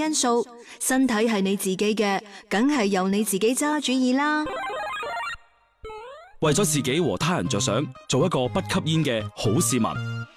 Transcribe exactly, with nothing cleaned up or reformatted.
因素，身體係你自己嘅，梗係由你自己揸主意啦。 為咗自己和他人着想，做一個不吸煙嘅好市民。